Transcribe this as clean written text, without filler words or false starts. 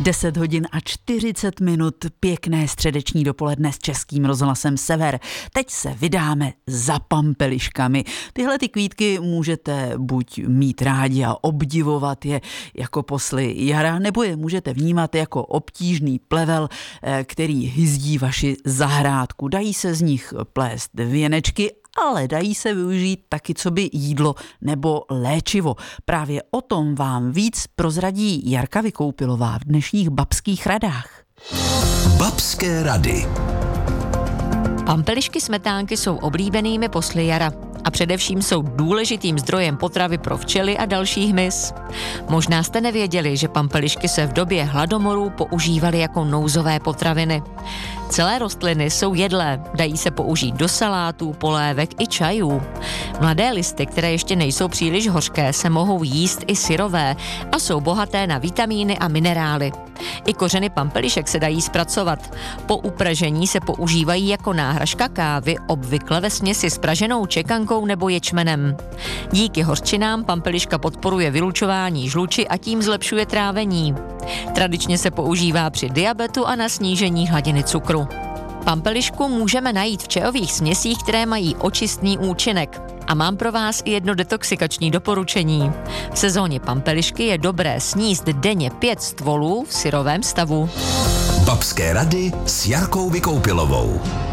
10 hodin a 40 minut, pěkné středeční dopoledne s Českým rozhlasem Sever. Teď se vydáme za pampeliškami. Tyhle ty kvítky můžete buď mít rádi a obdivovat je jako posly jara, nebo je můžete vnímat jako obtížný plevel, který hyzdí vaši zahrádku. Dají se z nich plést věnečky, ale dají se využít taky coby jídlo nebo léčivo. Právě o tom vám víc prozradí Jarka Vykoupilová v dnešních babských radách. Babské rady. Pampelišky smetánky jsou oblíbenými posly jara a především jsou důležitým zdrojem potravy pro včely a další hmyz. Možná jste nevěděli, že pampelišky se v době hladomorů používaly jako nouzové potraviny. Celé rostliny jsou jedlé, dají se použít do salátů, polévek i čajů. Mladé listy, které ještě nejsou příliš hořké, se mohou jíst i syrové a jsou bohaté na vitamíny a minerály. I kořeny pampelišek se dají zpracovat. Po upražení se používají jako náhražka kávy, obvykle ve směsi s praženou čekankou nebo ječmenem. Díky hořčinám pampeliška podporuje vylučování žluči a tím zlepšuje trávení. Tradičně se používá při diabetu a na snížení hladiny cukru. Pampelišku můžeme najít v čajových směsích, které mají očistný účinek. A mám pro vás i jedno detoxikační doporučení. V sezóně pampelišky je dobré sníst denně 5 stvolů v syrovém stavu. Babské rady s Jarkou Vykoupilovou.